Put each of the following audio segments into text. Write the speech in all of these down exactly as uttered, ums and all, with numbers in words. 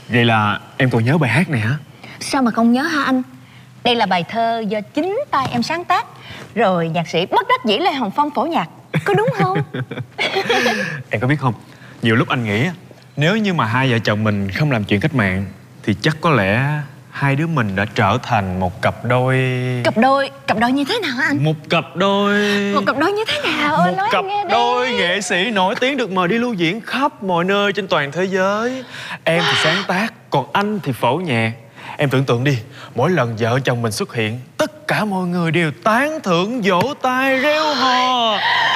Vậy là em còn nhớ bài hát này hả? Sao mà không nhớ hả anh? Đây là bài thơ do chính tay em sáng tác, rồi nhạc sĩ bất đắc dĩ Lê Hồng Phong phổ nhạc. Có đúng không? Em có biết không, nhiều lúc anh nghĩ nếu như mà hai vợ chồng mình không làm chuyện cách mạng thì chắc có lẽ hai đứa mình đã trở thành một cặp đôi. Cặp đôi, cặp đôi như thế nào hả anh? Một cặp đôi. Một cặp đôi như thế nào? Một Nói cặp em nghe đi. đôi nghệ sĩ nổi tiếng được mời đi lưu diễn khắp mọi nơi trên toàn thế giới. Em thì sáng tác, còn anh thì phổ nhạc. Em tưởng tượng đi, mỗi lần vợ chồng mình xuất hiện, tất cả mọi người đều tán thưởng, vỗ tay, reo hò.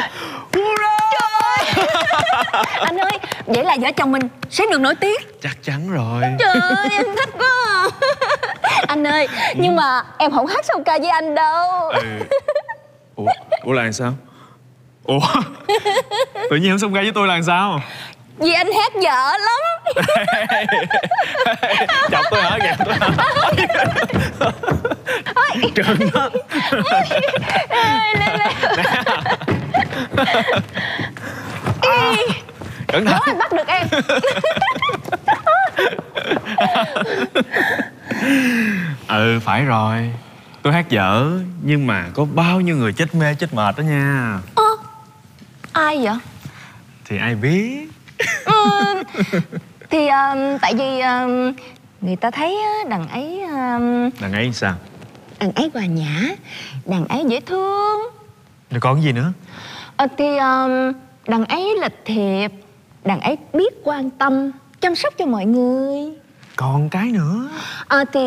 Anh ơi, vậy là vợ chồng mình sẽ được nổi tiếng. Chắc chắn rồi. Trời ơi, em thích quá à. Anh ơi, nhưng mà em không hát song ca với anh đâu. Ừ. Ủa, Ủa là sao? Ủa, tự nhiên không xong ca với tôi là sao? Vì anh hát dở lắm. Chọc tôi hả? Gạt tôi hả? Trơn đó. À, cẩn thận. Đó, anh bắt được em. Ừ, phải rồi. Tôi hát dở, nhưng mà có bao nhiêu người chết mê chết mệt đó nha. Ơ, ai vậy? Thì ai biết. Ừ, thì um, tại vì um, người ta thấy uh, đằng ấy um, Đằng ấy sao? đằng ấy hòa nhã, đằng ấy dễ thương. Rồi còn gì nữa? Ờ, thì um, đằng ấy lịch thiệp, đằng ấy biết quan tâm, chăm sóc cho mọi người. Còn cái nữa. Ờ, thì